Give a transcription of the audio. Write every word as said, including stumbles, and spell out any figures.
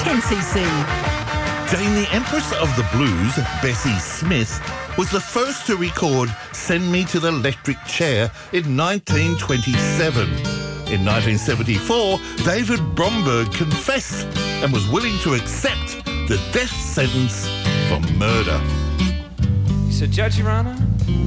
N C C. Jane, the Empress of the Blues, Bessie Smith, was the first to record Send Me to the Electric Chair in nineteen twenty-seven. In nineteen seventy-four, David Bromberg confessed and was willing to accept the death sentence for murder. He said, Judge, Your Honor,